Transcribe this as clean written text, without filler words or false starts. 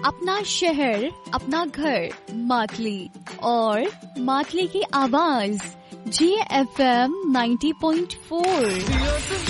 अपना शहर, अपना घर, मातली और मातली की आवाज GFM 90.4।